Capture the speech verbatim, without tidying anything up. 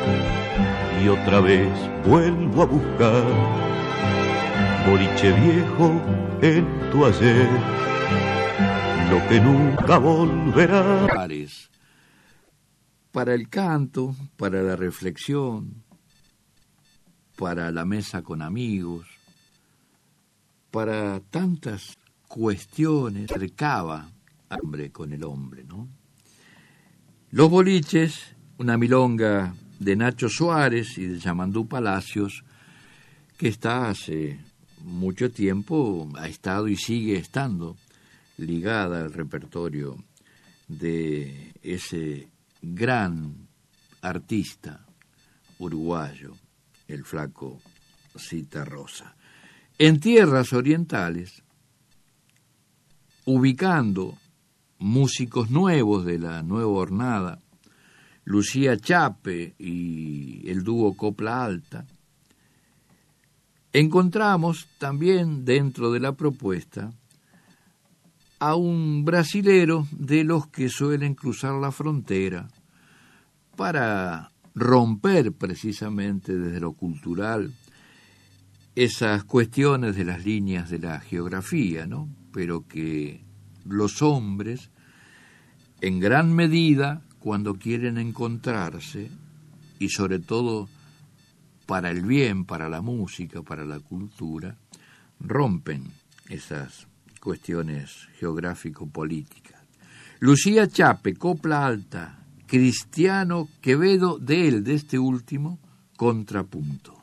y otra vez vuelvo a buscar boliche viejo en tu ayer, lo que nunca volverá. Para el canto, para la reflexión, para la mesa con amigos, para tantas cuestiones, acercaba hombre con el hombre, ¿no? Los boliches, una milonga de Nacho Suárez y de Yamandú Palacios, que está hace mucho tiempo, ha estado y sigue estando ligada al repertorio de ese gran artista uruguayo, el flaco Citarrosa. En tierras orientales, ubicando músicos nuevos de la nueva hornada, Lucía Chape y el dúo Copla Alta, encontramos también dentro de la propuesta a un brasilero de los que suelen cruzar la frontera para romper precisamente desde lo cultural esas cuestiones de las líneas de la geografía, ¿no? Pero que los hombres, en gran medida, cuando quieren encontrarse, y sobre todo para el bien, para la música, para la cultura, rompen esas cuestiones geográfico-políticas. Lucía Chape, Copla Alta, Cristiano Quevedo, de él, de este último, Contrapunto.